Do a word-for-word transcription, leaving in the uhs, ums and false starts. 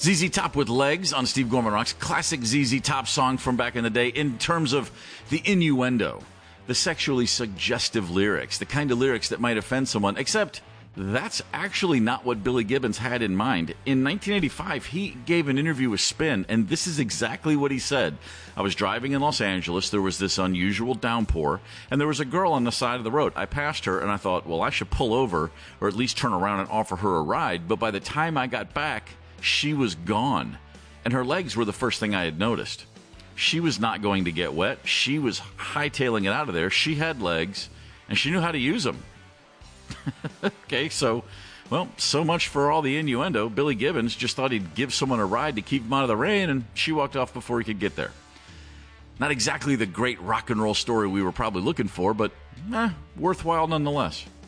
Z Z Top with Legs on Steve Gorman Rocks. Classic Z Z Top song from back in the day in terms of the innuendo, the sexually suggestive lyrics, the kind of lyrics that might offend someone, except that's actually not what Billy Gibbons had in mind. In nineteen eighty-five, he gave an interview with Spin, and this is exactly what he said. I was driving in Los Angeles. There was this unusual downpour, and there was a girl on the side of the road. I passed her, and I thought, well, I should pull over or at least turn around and offer her a ride. But by the time I got back, she was gone, and her legs were the first thing I had noticed. She was not going to get wet. She was hightailing it out of there. She had legs, and she knew how to use them. Okay, so, well, so much for all the innuendo. Billy Gibbons just thought he'd give someone a ride to keep him out of the rain, and she walked off before he could get there. Not exactly the great rock and roll story we were probably looking for, but eh, worthwhile nonetheless.